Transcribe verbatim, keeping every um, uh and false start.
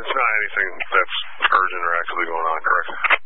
it's not anything that's urgent or actively going on, correct?